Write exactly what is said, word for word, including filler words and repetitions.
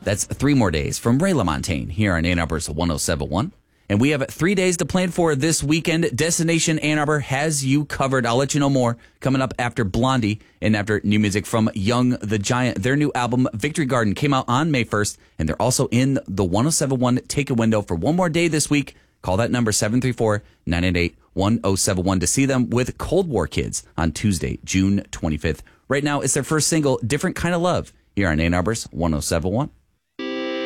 That's three more days from Ray LaMontagne here on Ann Arbor's one oh seven point one. And we have three days to plan for this weekend. Destination Ann Arbor has you covered. I'll let you know more coming up after Blondie and after new music from Young the Giant. Their new album, Victory Garden, came out on May first, and they're also in the one oh seven point one Take a Window for one more day this week. Call that number, seven three four, nine eight eight, one oh seven one, to see them with Cold War Kids on Tuesday, June twenty-fifth. Right now, it's their first single, Different Kind of Love, here on Ann Arbor's one oh seven point one.